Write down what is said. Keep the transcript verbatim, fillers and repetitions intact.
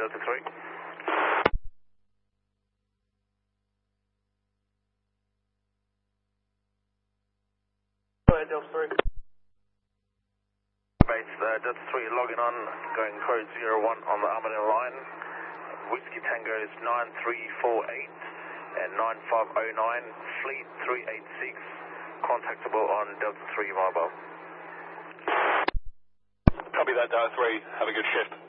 Delta three. Go ahead, Delta three. Base, uh, Delta three logging on, going code zero one on the Armadale line. Whiskey Tango is nine three four eight and nine five oh nine, Fleet three eight six, contactable on Delta three mobile. Copy that, Delta three. Have a good shift.